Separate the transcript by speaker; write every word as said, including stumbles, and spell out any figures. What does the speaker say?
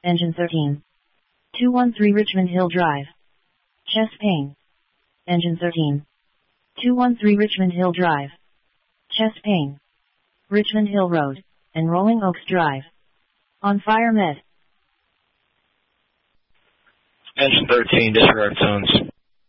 Speaker 1: Engine thirteen. two one three Richmond Hill Drive. Chest pain. Engine thirteen. two one three Richmond Hill Drive. Chest pain. Richmond Hill Road, and Rolling Oaks Drive. On fire med.
Speaker 2: Engine thirteen, disregard tones.